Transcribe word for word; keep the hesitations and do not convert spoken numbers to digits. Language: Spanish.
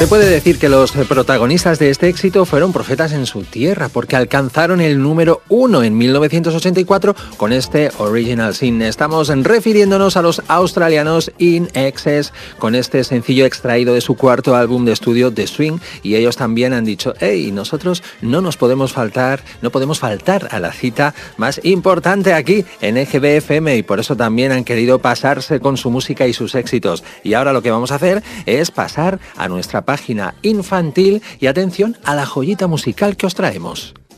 Se puede decir que los protagonistas de este éxito fueron profetas en su tierra, porque alcanzaron el número uno en mil novecientos ochenta y cuatro con este Original Sin. Estamos refiriéndonos a los australianos In Excess, con este sencillo extraído de su cuarto álbum de estudio The Swing, y ellos también han dicho, hey, nosotros no nos podemos faltar, no podemos faltar a la cita más importante aquí en E G B F M, y por eso también han querido pasarse con su música y sus éxitos. Y ahora lo que vamos a hacer es pasar a nuestra página infantil y atención a la joyita musical que os traemos.